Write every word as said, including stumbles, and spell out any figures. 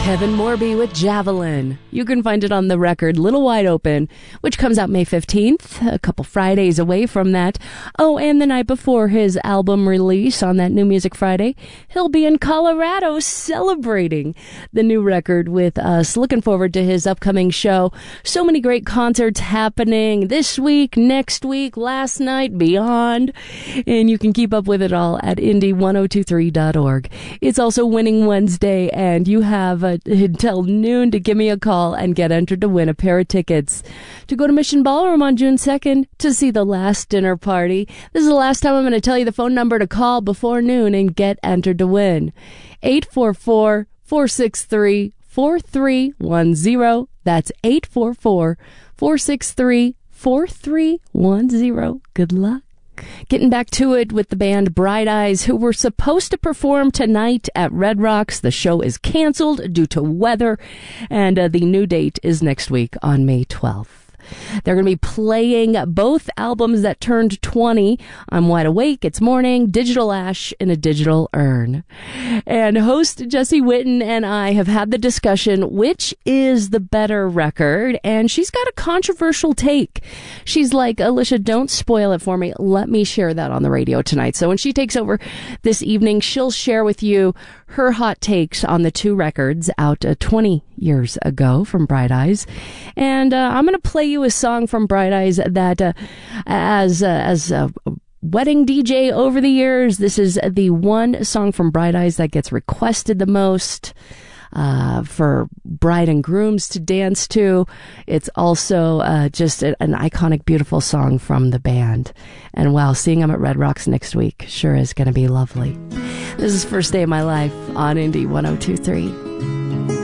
Kevin Morby with Javelin. You can find it on the record Little Wide Open, which comes out May fifteenth, a couple Fridays away from that. Oh, and the night before his album release on that New Music Friday, he'll be in Colorado celebrating the new record with us. Looking forward to his upcoming show. So many great concerts happening this week, next week, last night, beyond. And you can keep up with it all at indie ten twenty-three dot org. It's also Winning Wednesday, and you have uh, until noon to give me a call and get entered to win a pair of tickets to go to Mission Ballroom on June second to see The Last Dinner Party. This is the last time I'm going to tell you the phone number to call before noon and get entered to win. eight four four, four six three, four three one zero. That's eight four four, four six three, four three one zero. Good luck. Getting back to it with the band Bright Eyes, who were supposed to perform tonight at Red Rocks. The show is canceled due to weather, and uh, the new date is next week on May twelfth. They're going to be playing both albums that turned twenty. I'm Wide Awake, It's Morning, Digital Ash in a Digital Urn. And host Jesse Witten and I have had the discussion, which is the better record? And she's got a controversial take. She's like, Alicia, don't spoil it for me. Let me share that on the radio tonight. So when she takes over this evening, she'll share with you her hot takes on the two records out uh, twenty years ago from Bright Eyes. And uh, I'm going to play you a song from Bright Eyes that uh, as uh, as a wedding D J over the years, this is the one song from Bright Eyes that gets requested the most uh, for bride and grooms to dance to. It's also uh, just a, an iconic, beautiful song from the band. And wow, seeing them at Red Rocks next week sure is going to be lovely. This is First Day of My Life on Indie ten twenty-three.